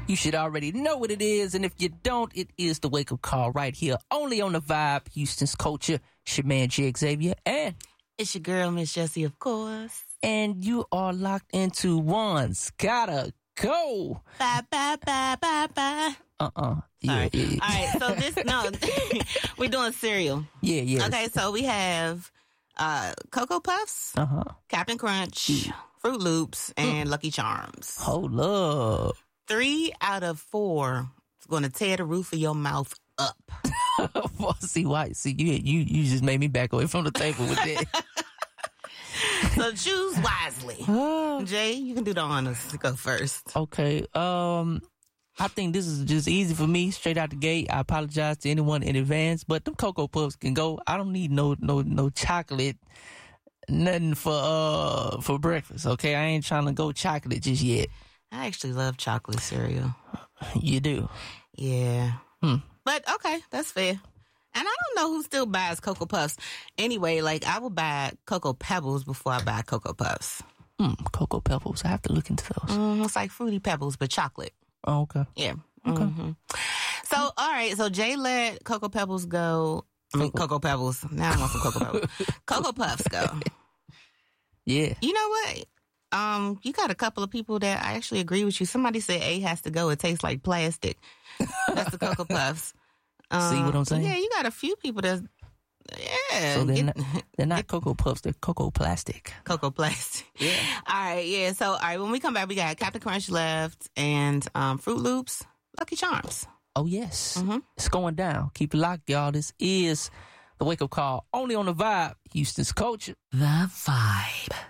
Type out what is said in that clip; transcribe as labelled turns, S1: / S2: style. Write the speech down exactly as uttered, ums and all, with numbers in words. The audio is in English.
S1: You should already know what it is, and if you don't, it is the wake-up call right here, only on the Vibe, Houston's culture. It's your man, J. Xavier, and
S2: it's your girl, Miss Jessie, of course.
S1: And you are locked into One's Gotta Go.
S2: Bye, bye, bye, bye, bye.
S1: Uh-uh. Yeah,
S2: All right.
S1: yeah.
S2: All right, so this, no, we're doing cereal.
S1: Yeah, yeah.
S2: Okay, so we have uh, Cocoa Puffs,
S1: Uh-huh.
S2: Captain Crunch,
S1: Yeah.
S2: Fruit Loops, and Lucky Charms.
S1: Hold up.
S2: Three out of four is going to tear the roof of your mouth up.
S1: Well, see why? See, you, you, you just made me back away from the table with that.
S2: So choose wisely. Jay, you can do the honors. Go first.
S1: Okay. Um, I think this is just easy for me, straight out the gate. I apologize to anyone in advance, but them Cocoa Puffs can go. I don't need no no no chocolate, nothing for uh for breakfast. Okay, I ain't trying to go chocolate just yet.
S2: I actually love chocolate cereal.
S1: You do?
S2: Yeah.
S1: Hmm.
S2: But okay, that's fair. And I don't know who still buys Cocoa Puffs. Anyway, like I will buy Cocoa Pebbles before I buy Cocoa Puffs.
S1: Hmm. Cocoa Pebbles. I have to look into those.
S2: Mm, it's like Fruity Pebbles, but chocolate.
S1: Oh, okay.
S2: Yeah.
S1: Okay.
S2: Mm-hmm. So, all right. So Jay let Cocoa Pebbles go. I mean, Cocoa Pebbles. Now I want some Cocoa Pebbles. Cocoa Puffs go.
S1: Yeah.
S2: You know what? Um, you got a couple of people that I actually agree with you. Somebody said A has to go. It tastes like plastic. That's the Cocoa Puffs. Um,
S1: See what I'm saying?
S2: Yeah, you got a few people that's, yeah.
S1: So they're
S2: get-
S1: not, they're not Cocoa Puffs. They're Cocoa Plastic.
S2: Cocoa Plastic.
S1: Yeah.
S2: All right, yeah. So, all right, when we come back, we got Captain Crunch left and um, Fruit Loops, Lucky Charms.
S1: Oh, yes.
S2: Mm-hmm.
S1: It's going down. Keep it locked, y'all. This is the wake-up call only on the Vibe, Houston's culture.
S2: The Vibe.